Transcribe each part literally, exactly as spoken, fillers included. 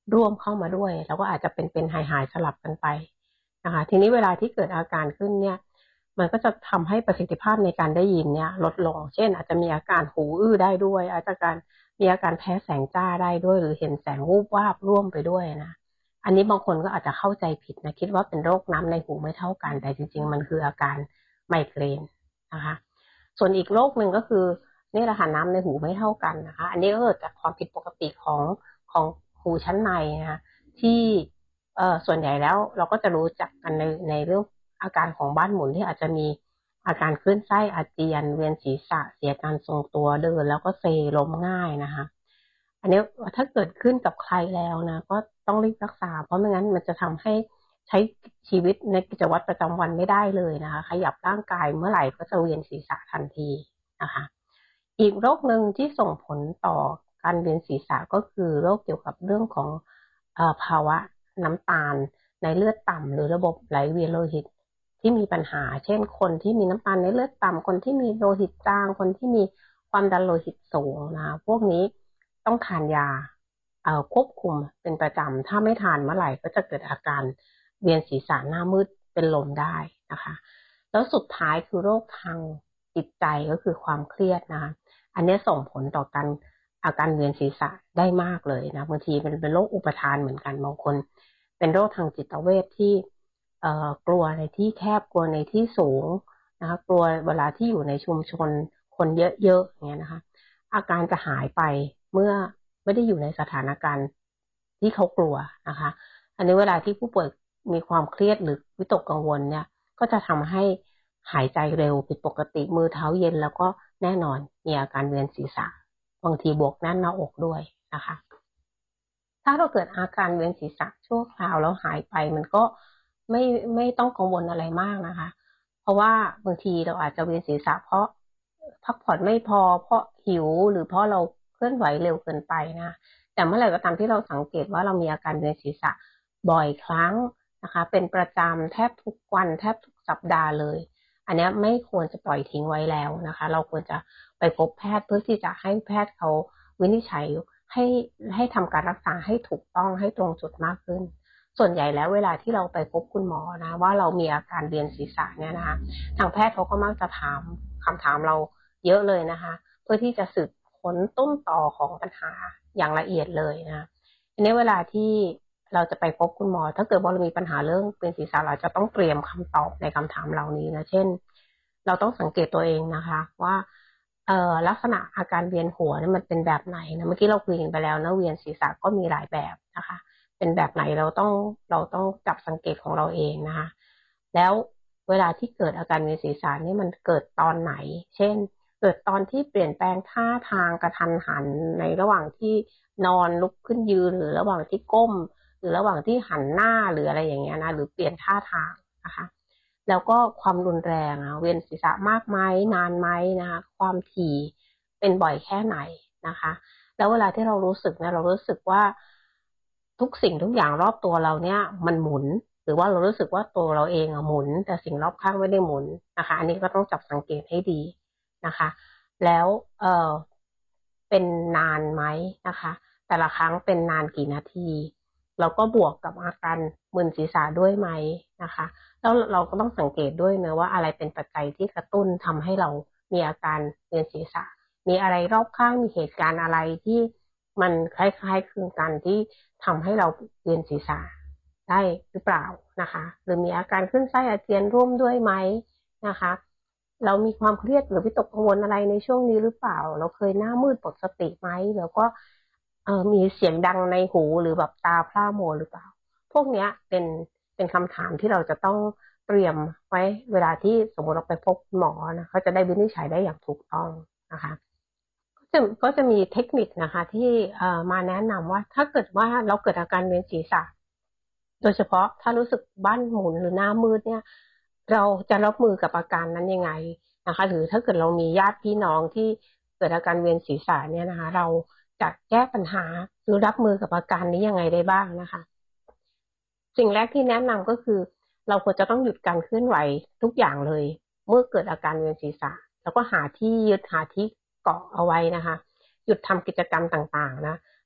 ร่วมเข้ามาด้วยแล้วก็อาจจะเป็นเป็นหายหายสลับกันไปนะคะทีนี้เวลาที่เกิดอาการขึ้นเนี่ยมันก็จะทำให้ประสิทธิภาพในการได้ยินเนี่ยลดลงเช่นอาจจะมีอาการหูอื้อได้ด้วยอาจจะการมีอาการแพ้แสงจ้าได้ด้วยหรือเห็นแสงวูบวาบร่วมไปด้วยนะอันนี้บางคนก็อาจจะเข้าใจผิดนะคิดว่าเป็นโรคน้ำในหูไม่เท่ากันแต่จริงๆมันคืออาการไมเกรนนะคะส่วนอีกโรคหนึ่งก็คือนี่แหละค่ะน้ำในหูไม่เท่ากันนะคะอันนี้ก็เกิดจากความผิดปกติของของหูชั้นในนะคะที่เอ่อส่วนใหญ่แล้วเราก็จะรู้จักกันในในเรื่องอาการของบ้านหมุนที่อาจจะมีอาการคลื่นไส้อาเจียนเวียนศีรษะเสียการทรงตัวเดินแล้วก็เซล้มง่ายนะคะอันนี้ถ้าเกิดขึ้นกับใครแล้วนะก็ต้องรีบรักษาเพราะไม่งั้นมันจะทำให้ใช้ชีวิตในกิจวัตรประจำวันไม่ได้เลยนะคะขยับร่างกายเมื่อไหร่ก็จะเวียนศีรษะทันทีนะคะอีกโรคหนึ่งที่ส่งผลต่อการเวียนศีรษะก็คือโรคเกี่ยวกับเรื่องของเอ่อภาวะน้ำตาลในเลือดต่ำหรือระบบไหลเวียนโลหิตที่มีปัญหาเช่นคนที่มีน้ำตาลในเลือดต่ำคนที่มีโลหิตจางคนที่มีความดันโลหิตสูงนะพวกนี้ต้องทานยาเอ่อควบคุมเป็นประจำถ้าไม่ทานเมื่อไหร่ก็จะเกิดอาการเวียนศีรษะหน้ามืดเป็นลมได้นะคะแล้วสุดท้ายคือโรคทางจิตใจก็คือความเครียดนะคะอันนี้ส่งผลต่อการอาการเวียนศีรษะได้มากเลยนะบางทีมันเป็นโรคอุปทานเหมือนกันบางคนเป็นโรคทางจิตเวชที่เอ่อกลัวในที่แคบกลัวในที่สูงนะคะกลัวเวลาที่อยู่ในชุมชนคนเยอะๆอย่างเงี้ยนะคะอาการจะหายไปเมื่อไม่ได้อยู่ในสถานการณ์ที่เขากลัวนะคะอันนี้เวลาที่ผู้ป่วยมีความเครียดหรือวิตกกังวลเนี่ยก็จะทำให้หายใจเร็วผิดปกติมือเท้าเย็นแล้วก็แน่นอนมีอาการเวียนศีรษะบางทีบวกแน่นหน้าอกด้วยนะคะถ้าเราเกิดอาการเวียนศีรษะชั่วคราวแล้วหายไปมันก็ไม่ไม่ต้องกังวลอะไรมากนะคะเพราะว่าบางทีเราอาจจะเวียนศีรษะเพราะพักผ่อนไม่พอเพราะหิวหรือเพราะเราเคลื่อนไหวเร็วเกินไปนะแต่เมื่อไหร่ก็ตามที่เราสังเกตว่าเรามีอาการเวียนศีรษะบ่อยครั้งนะคะเป็นประจำแทบทุกวันแทบทุกสัปดาห์เลยอันนี้ไม่ควรจะปล่อยทิ้งไว้แล้วนะคะเราควรจะไปพบแพทย์เพื่อที่จะให้แพทย์เขาวินิจฉัยให้ให้ทำการรักษาให้ถูกต้องให้ตรงจุดมากขึ้นส่วนใหญ่แล้วเวลาที่เราไปพบคุณหมอนะว่าเรามีอาการเวียนศีรษะเนี่ยนะคะทางแพทย์เขาก็มักจะถามคำถามเราเยอะเลยนะคะเพื่อที่จะสืบค้นต้นตอของปัญหาอย่างละเอียดเลยนะทีนี้เวลาที่เราจะไปพบคุณหมอถ้าเกิดว่าเรามีปัญหาเรื่องเป็นศีรษะเราจะต้องเตรียมคำตอบในคำถามเหล่านี้นะเช่นเราต้องสังเกตตัวเองนะคะว่าเอ่อลักษณะอาการเวียนหัวนี่มันเป็นแบบไหนนะเมื่อกี้เราคุยกันไปแล้วนะเวียนศีรษะก็มีหลายแบบนะคะเป็นแบบไหนเราต้องเราต้องจับสังเกตของเราเองนะคะแล้วเวลาที่เกิดอาการเวียนศีรษะนี่มันเกิดตอนไหนเช่นเกิดตอนที่เปลี่ยนแปลงท่าทางกระทันหันในระหว่างที่นอนลุกขึ้นยืนหรือระหว่างที่ก้มหรือระหว่างที่หันหน้าหรืออะไรอย่างเงี้ยนะหรือเปลี่ยนท่าทางนะคะแล้วก็ความรุนแรงอะเวียนศีรษะมากไหมนานไหมนะคะความถี่เป็นบ่อยแค่ไหนนะคะแล้วเวลาที่เรารู้สึกเนี่ยเรารู้สึกว่าทุกสิ่งทุกอย่างรอบตัวเราเนี่ยมันหมุนหรือว่าเรารู้สึกว่าตัวเราเองอะหมุนแต่สิ่งรอบข้างไม่ได้หมุนนะคะอันนี้ก็ต้องจับสังเกตให้ดีนะคะแล้วเออเป็นนานไหมนะคะแต่ละครั้งเป็นนานกี่นาทีแล้วก็บวกกับอาการมึนศีรษะด้วยไหมนะคะแล้วเราก็ต้องสังเกตด้วยเนะว่าอะไรเป็นปัจจัยที่กระตุ้นทำให้เรามีอาการเวียนศีรษะมีอะไรรอบข้างมีเหตุการณ์อะไรที่มันคล้ายๆคลึงกันที่ทำให้เราเวียนศีรษะได้หรือเปล่านะคะหรือมีอาการขึ้นไส้อาเจียนร่วมด้วยไหมนะคะเรามีความเครียดหรือวิตกกังวลอะไรในช่วงนี้หรือเปล่าเราเคยหน้ามืดหมดสติไหมแล้วก็เออมีเสียงดังในหูหรือแบบตาพร่ามัวหรือเปล่าพวกเนี้ยเป็นเป็นคำถามที่เราจะต้องเตรียมไว้เวลาที่สมมติเราไปพบหมอนะเขาจะได้วินิจฉัยได้อย่างถูกต้องนะคะก็จะก็จะมีเทคนิคนะคะที่เอ่อมาแนะนำว่าถ้าเกิดว่าเราเกิดอาการเวียนศีรษะโดยเฉพาะถ้ารู้สึกบ้านหมุนหรือหน้ามืดเนี่ยเราจะรับมือกับอาการนั้นยังไงนะคะหรือถ้าเกิดเรามีญาติพี่น้องที่เกิดอาการเวียนศีรษะเนี่ยนะคะเราจะแก้ปัญหาหรือรับมือกับอาการนี้ยังไงได้บ้างนะคะ สิ่งแรกที่แนะนำก็คือเราควรจะต้องหยุดการเคลื่อนไหวทุกอย่างเลยเมื่อเกิดอาการเวียนศีรษะแล้วก็หาที่ยึดหาที่เกาะเอาไว้นะคะหยุดทำกิจกรรมต่างๆนะ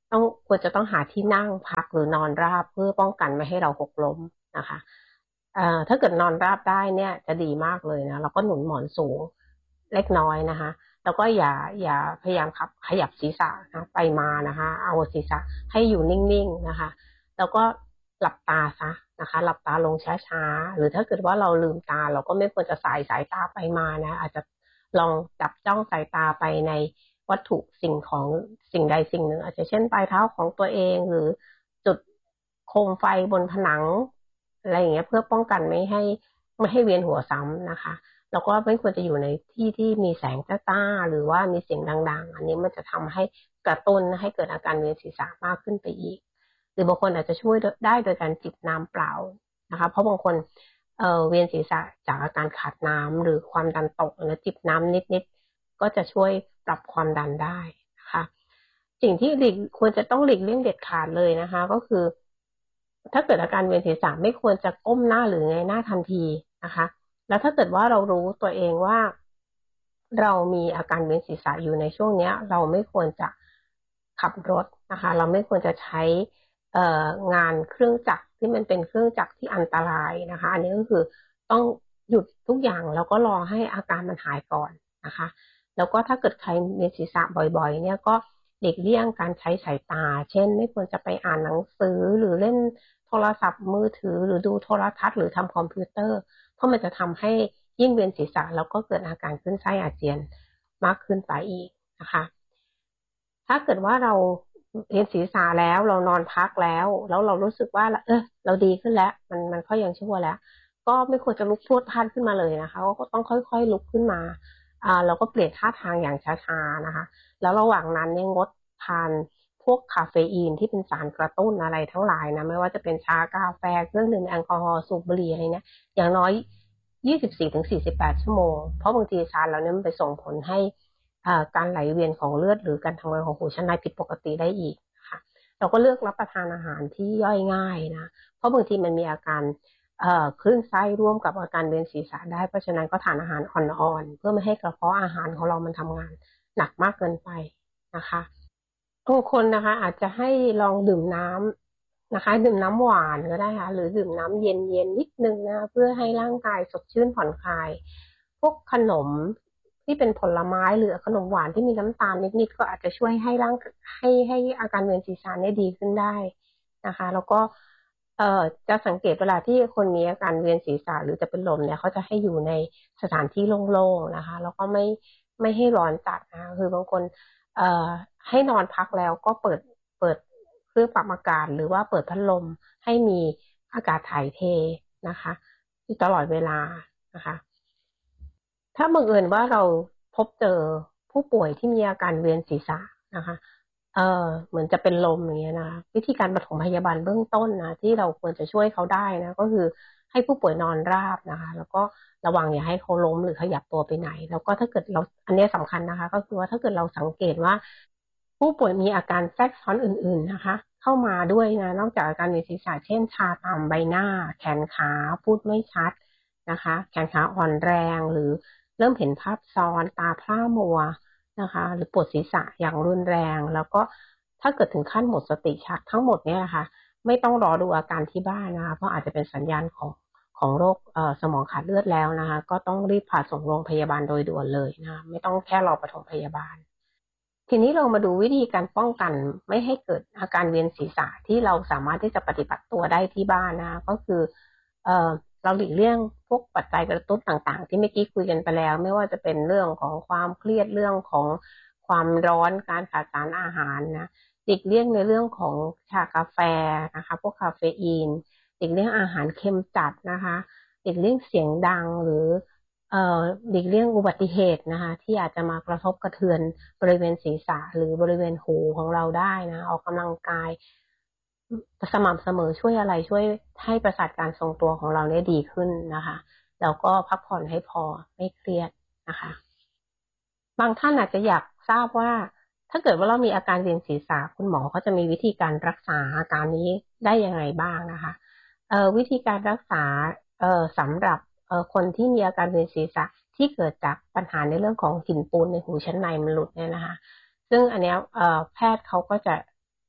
ต้องควรจะต้องหาที่นั่งพักหรือนอนราบเพื่อป้องกันไม่ให้เราหกล้มนะคะเอ่อถ้าเกิดนอนราบได้เนี่ยจะดีมากเลยนะเราก็หนุนหมอนสูงเล็กน้อยนะคะแล้วก็อย่าอย่าพยายามขับขยับศีรษะนะไปมานะคะเอาศีรษะให้อยู่นิ่งๆนะคะแล้วก็หลับตาซะนะคะหลับตาลงช้าๆหรือถ้าเกิดว่าเราลืมตาเราก็ไม่ควรจะสายสายตาไปมานะอาจจะลองจับจ้องสายตาไปในวัตถุสิ่งของสิ่งใดสิ่งหนึ่งอาจจะเช่นปลายเท้าของตัวเองหรือจุดโคมไฟบนผนังอะไรอย่างเงี้ยเพื่อป้องกันไม่ให้ไม่ให้เวียนหัวซ้ำนะคะแล้วก็ไม่ควรจะอยู่ในที่ที่มีแสงจ้าๆหรือว่ามีเสียงดังๆอันนี้มันจะทำให้กระตุ้นให้เกิดอาการเวียนศีรษะมากขึ้นไปอีกหรือบางคนอาจจะช่วยได้โดยการจิบน้ำเปล่านะคะเพราะบางคนเอ่อเวียนศีรษะจากอาการขาดน้ำหรือความดันตกแล้วจิบน้ำนิดๆก็จะช่วยปรับความดันได้นะคะสิ่งที่หลีกควรจะต้องหลีกเลี่ยงเด็ดขาดเลยนะคะก็คือถ้าเกิดอาการเวียนศีรษะไม่ควรจะก้มหน้าหรือเงยหน้าทันทีนะคะแล้วถ้าเกิดว่าเรารู้ตัวเองว่าเรามีอาการเวียนศีรษะอยู่ในช่วงนี้เราไม่ควรจะขับรถนะคะเราไม่ควรจะใช้เอ่องานเครื่องจักรที่มันเป็นเครื่องจักรที่อันตรายนะคะอันนี้ก็คือต้องหยุดทุกอย่างแล้วก็รอให้อาการมันหายก่อนนะคะแล้วก็ถ้าเกิดใครเวียนศีรษะบ่อยๆเนี่ยก็หลีกเลี่ยงการใช้สายตาเช่นไม่ควรจะไปอ่านหนังสือหรือเล่นโทรศัพท์มือถือหรือดูโทรทัศน์หรือทำคอมพิวเตอร์เพราะมันจะทำให้ยิ่งเวียนศีรษะแล้วก็เกิดอาการขึ้นไส้อาเจียนมากขึ้นไปอีกนะคะถ้าเกิดว่าเราเวียนศีรษะแล้วเรานอนพักแล้วแล้วเรารู้สึกว่าเออเราดีขึ้นแล้วมันมันค่อยยังชั่วแล้วก็ไม่ควรจะลุกพรวดพลาดขึ้นมาเลยนะคะก็ต้องค่อยๆลุกขึ้นมาอ่าเราก็เปลี่ยนท่าทางอย่างช้าๆนะคะแล้วระหว่างนั้นเนี่ยงดทานพวกคาเฟอีนที่เป็นสารกระตุ้นอะไรทั้งหลายนะไม่ว่าจะเป็นชากาแฟเครื่องดื่มแอลกอฮอล์สูบบุหรี่อะไรเนี่ยอย่างน้อยยี่สิบสี่ถึงสี่สิบแปดชั่วโมงเพราะบางทีชาแล้วเนี่ยมันไปส่งผลให้การไหลเวียนของเลือดหรือการทำงานของหูชั้นในผิดปกติได้อีกค่ะเราก็เลือกรับประทานอาหารที่ย่อยง่ายนะเพราะบางทีมันมีอาการคลื่นไส้ร่วมกับอาการเวียนศีรษะได้เพราะฉะนั้นก็ทานอาหารอ่อนๆเพื่อไม่ให้กระเพาะอาหารของเรามันทำงานหนักมากเกินไปนะคะบางคนนะคะอาจจะให้ลองดื่มน้ำนะคะดื่มน้ำหวานก็ได้ค่ะหรือดื่มน้ำเย็นๆนิดนึงนะเพื่อให้ร่างกายสดชื่นผ่อนคลายพวกขนมที่เป็นผลไม้หรือขนมหวานที่มีน้ำตาลนิดๆก็อาจจะช่วยให้ร่างให้ให้อาการเวียนศีรษะเนี่ยดีขึ้นได้นะคะแล้วก็เอ่อจะสังเกตเวลาที่คนมีอาการเวียนศีรษะหรือจะเป็นลมเนี่ยเขาจะให้อยู่ในสถานที่โล่งๆนะคะแล้วก็ไม่ไม่ให้ร้อนจัดนะคือบางคนเอ่อให้นอนพักแล้วก็เปิดเปิดเครื่องปรับอากาศหรือว่าเปิดพัดลมให้มีอากาศถ่ายเทนะคะตลอดเวลานะคะถ้าบังเอิญว่าเราพบเจอผู้ป่วยที่มีอาการเวียนศีรษะนะคะเออเหมือนจะเป็นลมอย่างเงี้ยนะคะวิธีการปฐมพยาบาลเบื้องต้นนะที่เราควรจะช่วยเขาได้นะก็คือให้ผู้ป่วยนอนราบนะคะแล้วก็ระวังอย่าให้เขาล้มหรือขยับตัวไปไหนแล้วก็ถ้าเกิดเราอันนี้สำคัญนะคะก็คือว่าถ้าเกิดเราสังเกตว่าผู้ป่วยมีอาการแทรกซ้อนอื่นๆนะคะเข้ามาด้วยนะนอกจากอาการเวียนศีรษะเช่นชาตามใบหน้าแขนขาพูดไม่ชัดนะคะแขนขาอ่อนแรงหรือเริ่มเห็นภาพซ้อนตาพร่ามัวนะคะหรือปวดศีรษะอย่างรุนแรงแล้วก็ถ้าเกิดถึงขั้นหมดสติชักทั้งหมดเนี่ยนะคะไม่ต้องรอดูอาการที่บ้านนะคะเพราะอาจจะเป็นสัญญาณของของโรคสมองขาดเลือดแล้วนะคะก็ต้องรีบพาส่งโรงพยาบาลโดยด่วนเลยนะไม่ต้องแค่รอปฐมพยาบาลทีนี้เรามาดูวิธีการป้องกันไม่ให้เกิดอาการเวียนศีรษะที่เราสามารถที่จะปฏิบัติตัวได้ที่บ้านนะก็คือเอ่อเราหลีกเลี่ยงพวกปัจจัยกระตุ้นต่างๆที่เมื่อกี้คุยกันไปแล้วไม่ว่าจะเป็นเรื่องของความเครียดเรื่องของความร้อนการขาดสารอาหารนะหลีกเลี่ยงในเรื่องของชากาแฟนะคะพวกคาเฟอีนหลีกเลี่ยงอาหารเค็มจัดนะคะหลีกเลี่ยงเสียงดังหรือเอ่อหลีกเลี่ยงอุบัติเหตุนะคะที่อาจจะมากระทบกระเทือนบริเวณศีรษะหรือบริเวณหูของเราได้นะออกกำลังกายสม่ำเสมอช่วยอะไรช่วยให้ประสาทการทรงตัวของเราเนี่ยดีขึ้นนะคะแล้วก็พักผ่อนให้พอไม่เครียดนะคะบางท่านอาจจะอยากทราบว่าถ้าเกิดว่าเรามีอาการเวียนศีรษะคุณหมอเขาจะมีวิธีการรักษาอาการนี้ได้ยังไงบ้างนะคะเอ่อวิธีการรักษาเอ่อสำหรับเอ่อคนที่มีอาการเวียนศีรษะที่เกิดจากปัญหาในเรื่องของหินปูนในหูชั้นในมันหลุดเนี่ยนะคะซึ่งอันนี้เอ่อแพทย์เขาก็จะ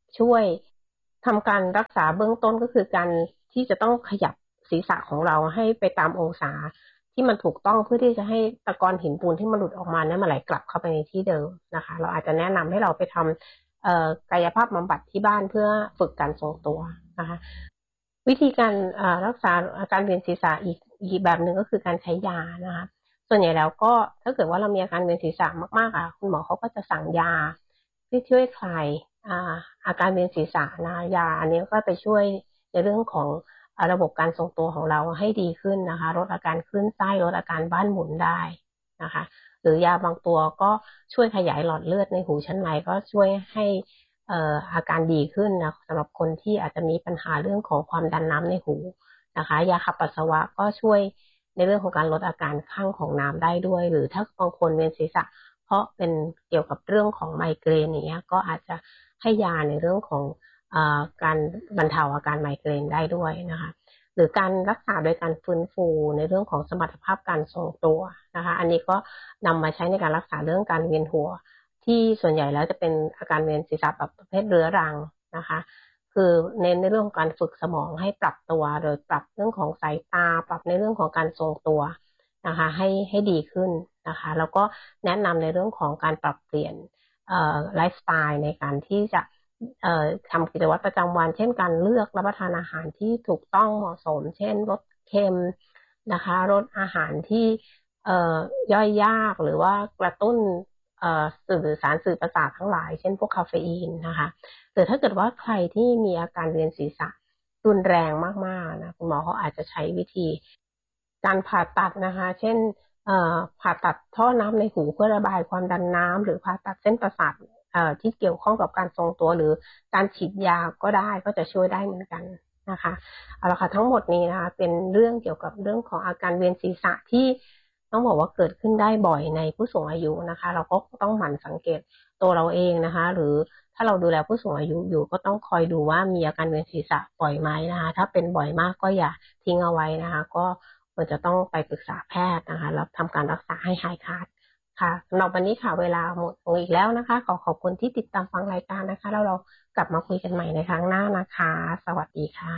ช่วยทำการรักษาเบื้องต้นก็คือการที่จะต้องขยับศีรษะของเราให้ไปตามองศาที่มันถูกต้องเพื่อที่จะให้ตะกอนหินปูนที่มันหลุดออกมาเนี่ยมันไหลกลับเข้าไปในที่เดิมนะคะเราอาจจะแนะนำให้เราไปทำเอ่อกายภาพบำบัดที่บ้านเพื่อฝึกการทรงตัวนะคะวิธีการรักษาอาการเวียนศีรษะอีกอีกแบบหนึ่งก็คือการใช้ยานะคะส่วนใหญ่แล้วก็ถ้าเกิดว่าเรามีอาการเวียนศีรษะมากๆอ่ะคุณหมอเขาก็จะสั่งยาที่ช่วยคลายอาอาการเวียนศีรษะนะยาอันนี้ก็ไปช่วยในเรื่องของระบบการทรงตัวของเราให้ดีขึ้นนะคะลดอาการคลื่นไส้ลดอาการบ้านหมุนได้นะคะหรือยาบางตัวก็ช่วยขยายหลอดเลือดในหูชั้นในก็ช่วยให้เอ่ออาการดีขึ้นนะสำหรับคนที่อาจจะมีปัญหาเรื่องของความดันน้ำในหูนะคะยาขับปัสสาวะก็ช่วยในเรื่องของการลดอาการข้างของน้ำได้ด้วยหรือถ้าบางคนเวียนศีรษะเพราะเป็นเกี่ยวกับเรื่องของไมเกรนอย่างเงี้ยก็อาจจะให้ยาในเรื่องของการบรรเทาอาการไมเกรนได้ด้วยนะคะหรือการรักษาโดยการฟื้นฟูในเรื่องของสมรรถภาพการทรงตัวนะคะอันนี้ก็นำมาใช้ในการรักษาเรื่องการเวียนหัวที่ส่วนใหญ่แล้วจะเป็นอาการเวียนศีรษะแบบประเภทเรื้อรังนะคะคือเน้นในเรื่องของการฝึกสมองให้ปรับตัวโดยปรับเรื่องของสายตาปรับในเรื่องของการทรงตัวนะคะให้ให้ดีขึ้นนะคะแล้วก็แนะนำในเรื่องของการปรับเปลี่ยนไลฟ์สไตล์ในการที่จะทำกิจวัตรประจำวันเช่นการเลือกรับประทานอาหารที่ถูกต้องเหมาะสมเช่นลดเค็มนะคะลดอาหารที่ย่อยยากหรือว่ากระตุ้นสื่อสารสื่อประสาททั้งหลายเช่นพวกคาเฟอีนนะคะหรือถ้าเกิดว่าใครที่มีอาการเวียนศีรษะรุนแรงมากๆนะคุณหมอเขาอาจจะใช้วิธีการผ่าตัดนะคะเช่นผ่าตัดท่อน้ำในหูเพื่อระบายความดันน้ำหรือผ่าตัดเส้นประสาทที่เกี่ยวข้องกับการทรงตัวหรือการฉีดยาก็ได้ก็จะช่วยได้เหมือนกันนะคะเอาละค่ะทั้งหมดนี้นะคะเป็นเรื่องเกี่ยวกับเรื่องของอาการเวียนศีรษะที่ต้องบอกว่าเกิดขึ้นได้บ่อยในผู้สูงอายุนะคะเราก็ต้องหมั่นสังเกตตัวเราเองนะคะหรือถ้าเราดูแลผู้สูงอายุอยู่ก็ต้องคอยดูว่ามีอาการเวียนศีรษะบ่อยไหมนะคะถ้าเป็นบ่อยมากก็อย่าทิ้งเอาไว้นะคะก็ควรจะต้องไปปรึกษาแพทย์นะคะแล้วทำการรักษาให้หายขาดค่ะสำหรับวันนี้ค่ะเวลาหมดลงอีกแล้วนะคะขอขอบคุณที่ติดตามฟังรายการนะคะแล้วเรากลับมาคุยกันใหม่ในครั้งหน้านะคะสวัสดีค่ะ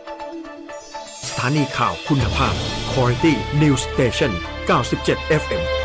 สถานีข่าวคุณภาพ Quality News Station เก้าสิบเจ็ด เอฟ เอ็ม